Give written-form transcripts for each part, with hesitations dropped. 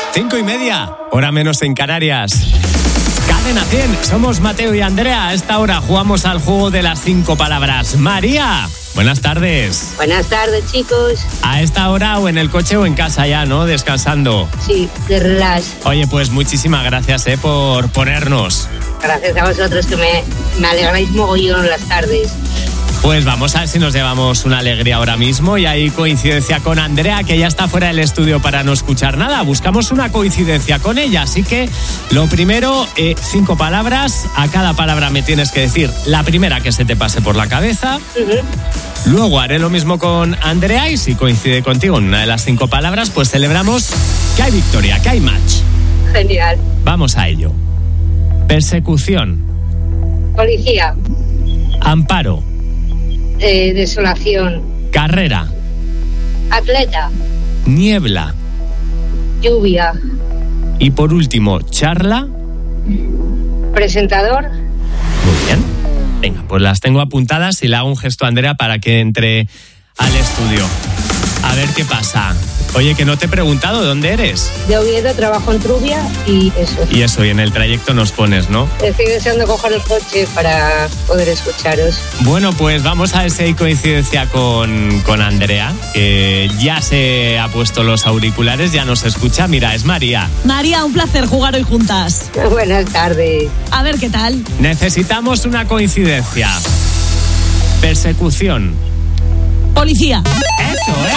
5:30, hora menos en Canarias. Cadena 100, somos Mateo y Andrea. A esta hora jugamos al juego de las 5 palabras. María, buenas tardes. Buenas tardes, chicos. A esta hora o en el coche o en casa ya, ¿no? Descansando. Sí, de relax. Oye, pues muchísimas gracias, por ponernos. Gracias a vosotros que me alegráis mogollón las tardes. Pues vamos a ver si nos llevamos una alegría ahora mismo y hay coincidencia con Andrea, que ya está fuera del estudio para no escuchar nada. Buscamos una coincidencia con ella, así que lo primero, 5 palabras. A cada palabra me tienes que decir la primera que se te pase por la cabeza. Uh-huh. Luego haré lo mismo con Andrea y si coincide contigo en una de las 5 palabras, pues celebramos que hay victoria, que hay match. Genial. Vamos a ello. Persecución. Policía. Amparo. Desolación. Carrera. Atleta. Niebla. Lluvia. Y por último, charla. Presentador. Muy bien. Venga, pues las tengo apuntadas y le hago un gesto a Andrea para que entre al estudio. A ver qué pasa. Oye, que no te he preguntado, ¿dónde eres? De Oviedo, trabajo en Trubia y eso. Y en el trayecto nos pones, ¿no? Estoy deseando coger el coche para poder escucharos. Bueno, pues vamos a ver si hay coincidencia con Andrea, que ya se ha puesto los auriculares, ya nos escucha. Mira, es María. María, un placer jugar hoy juntas. Buenas tardes. A ver qué tal. Necesitamos una coincidencia. Persecución. Policía. ¡Eso es!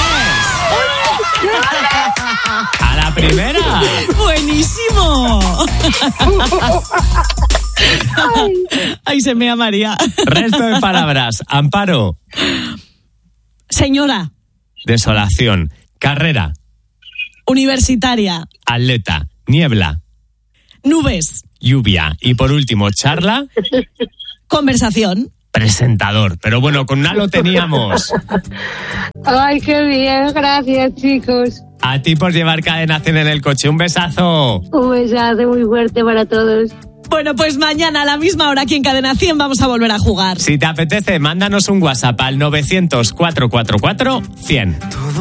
¡A la primera! ¡Buenísimo! Ay, se mea María. Resto de palabras. Amparo. Señora. Desolación. Carrera. Universitaria. Atleta. Niebla. Nubes. Lluvia. Y por último, charla. Conversación. Presentador. Pero bueno, con una lo teníamos. Ay, qué bien. Gracias, chicos. A ti por llevar Cadena 100 en el coche. Un besazo. Un besazo muy fuerte para todos. Bueno, pues mañana a la misma hora aquí en Cadena 100 vamos a volver a jugar. Si te apetece, mándanos un WhatsApp al 900 444 100.